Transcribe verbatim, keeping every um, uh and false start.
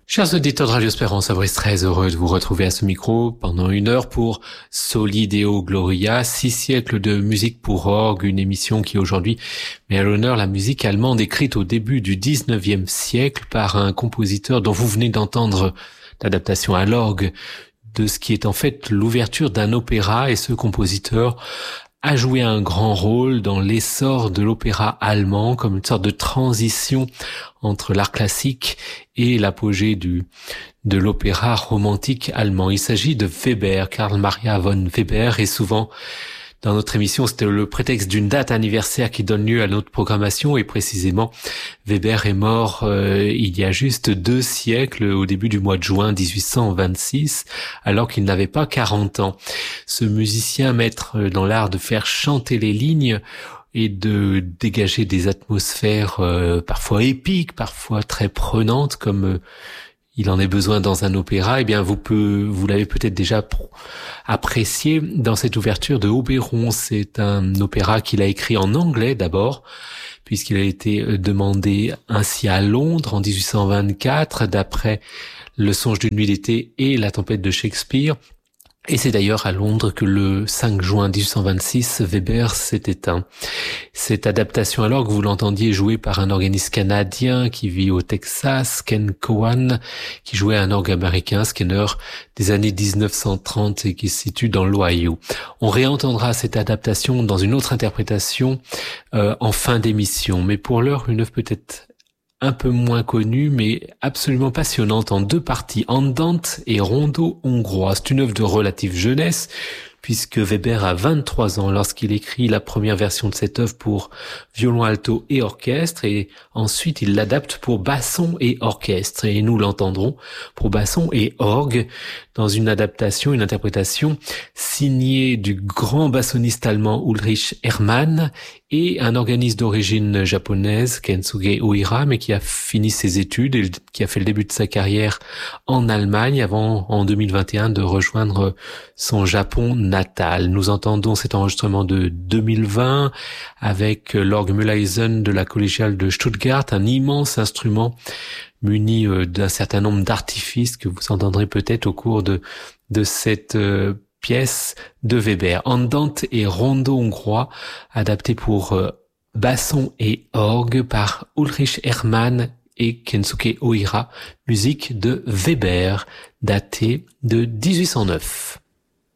Chers auditeurs de Radio Espérance, Fabrice, très heureux de vous retrouver à ce micro pendant une heure pour Soli Deo Gloria, six siècles de musique pour orgue, une émission qui aujourd'hui met à l'honneur la musique allemande écrite au début du dix-neuvième siècle par un compositeur dont vous venez d'entendre l'adaptation à l'orgue de ce qui est en fait l'ouverture d'un opéra, et ce compositeur a joué un grand rôle dans l'essor de l'opéra allemand comme une sorte de transition entre l'art classique et l'apogée du de l'opéra romantique allemand. Il s'agit de Weber, Karl Maria von Weber, et souvent dans notre émission, c'était le prétexte d'une date anniversaire qui donne lieu à notre programmation, et précisément, Weber est mort euh, il y a juste deux siècles, au début du mois de juin dix-huit cent vingt-six, alors qu'il n'avait pas quarante ans. Ce musicien, maître dans l'art de faire chanter les lignes et de dégager des atmosphères euh, parfois épiques, parfois très prenantes, comme euh, il en est besoin dans un opéra, eh bien vous peut, vous l'avez peut-être déjà apprécié dans cette ouverture de Oberon. C'est un opéra qu'il a écrit en anglais d'abord, puisqu'il a été demandé ainsi à Londres en dix-huit cent vingt-quatre, d'après Le Songe d'une nuit d'été et La Tempête de Shakespeare. Et c'est d'ailleurs à Londres que le cinq juin dix-huit cent vingt-six, Weber s'est éteint. Cette adaptation à l'orgue, vous l'entendiez, jouée par un organiste canadien qui vit au Texas, Ken Cowan, qui jouait un orgue américain, Skinner, des années dix-neuf cent trente et qui se situe dans l'Ohio. On réentendra cette adaptation dans une autre interprétation euh, en fin d'émission. Mais pour l'heure, une œuvre peut-être un peu moins connue, mais absolument passionnante, en deux parties, Andante et Rondo hongrois. C'est une œuvre de relative jeunesse, puisque Weber a vingt-trois ans lorsqu'il écrit la première version de cette œuvre pour violon alto et orchestre, et ensuite il l'adapte pour basson et orchestre, et nous l'entendrons pour basson et orgue, dans une adaptation, une interprétation signée du grand bassoniste allemand Ulrich Herrmann et un organiste d'origine japonaise, Kensuke Ohira, mais qui a fini ses études et qui a fait le début de sa carrière en Allemagne avant, en deux mille vingt et un, de rejoindre son Japon natal. Nous entendons cet enregistrement de deux mille vingt avec l'orgue Mühlhausen de la collégiale de Stuttgart, un immense instrument muni d'un certain nombre d'artifices que vous entendrez peut-être au cours de, de cette euh, pièce de Weber. Andante et Rondo hongrois, adapté pour euh, basson et orgue par Ulrich Herrmann et Kensuke Ohira, musique de Weber, datée de dix-huit cent neuf.